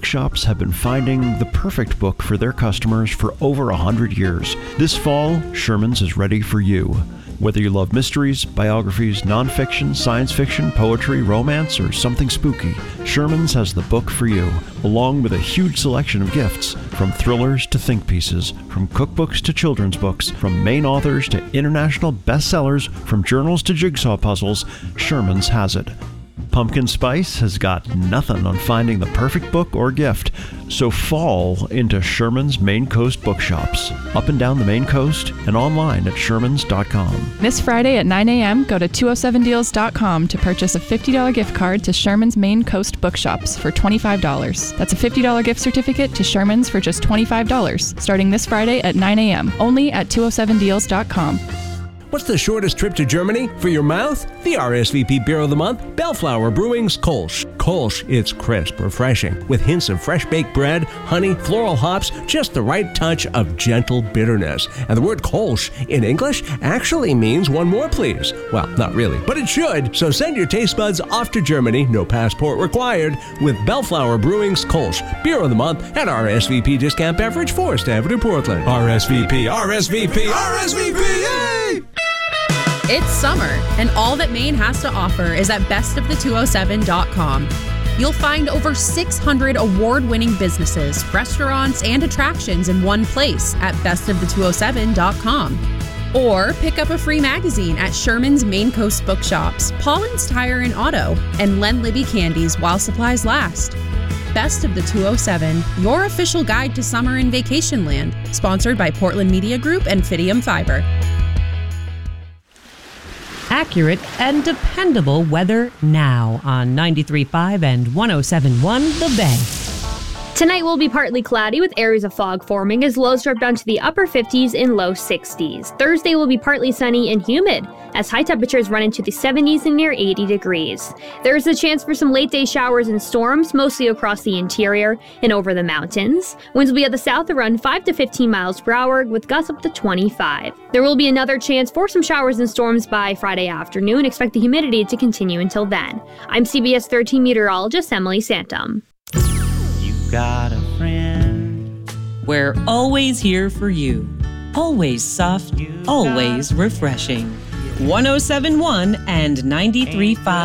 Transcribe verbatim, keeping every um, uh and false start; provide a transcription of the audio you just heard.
bookshops have been finding the perfect book for their customers for over a hundred years. This fall, Sherman's is ready for you. Whether you love mysteries, biographies, nonfiction, science fiction, poetry, romance, or something spooky, Sherman's has the book for you, along with a huge selection of gifts, from thrillers to think pieces, from cookbooks to children's books, from Maine authors to international bestsellers, from journals to jigsaw puzzles. Sherman's has it. Pumpkin Spice has got nothing on finding the perfect book or gift, so fall into Sherman's Maine Coast bookshops, up and down the Maine Coast and online at shermans dot com. This Friday at nine a.m., go to two oh seven deals dot com to purchase a fifty dollars gift card to Sherman's Maine Coast bookshops for twenty-five dollars. That's a fifty dollars gift certificate to Sherman's for just twenty-five dollars, starting this Friday at nine a.m., only at two oh seven deals dot com. What's the shortest trip to Germany for your mouth? The R S V P Beer of the Month, Bellflower Brewing's Kolsch. Kolsch, it's crisp, refreshing, with hints of fresh-baked bread, honey, floral hops, just the right touch of gentle bitterness. And the word Kolsch in English actually means one more, please. Well, not really, but it should. So send your taste buds off to Germany, no passport required, with Bellflower Brewing's Kolsch. Beer of the Month at R S V P Discount Beverage, Forest Avenue, Portland. R S V P, R S V P, R S V P, yay! It's summer, and all that Maine has to offer is at best of the two oh seven dot com. You'll find over six hundred award-winning businesses, restaurants, and attractions in one place at best of the two oh seven dot com. Or pick up a free magazine at Sherman's Maine Coast Bookshops, Pauline's Tire and Auto, and Len Libby Candies while supplies last. Best of the two oh seven, your official guide to summer in Vacation Land, sponsored by Portland Media Group and Fidium Fiber. Accurate and dependable weather now on ninety-three point five and one oh seven point one The Bay. Tonight will be partly cloudy with areas of fog forming as lows drop down to the upper fifties and low sixties. Thursday will be partly sunny and humid as high temperatures run into the seventies and near eighty degrees. There is a chance for some late day showers and storms, mostly across the interior and over the mountains. Winds will be at the south around five to fifteen miles per hour with gusts up to twenty-five. There will be another chance for some showers and storms by Friday afternoon. Expect the humidity to continue until then. I'm C B S thirteen meteorologist Emily Santum. Got a friend. We're always here for you. Always soft, always refreshing. one oh seven point one and ninety-three point five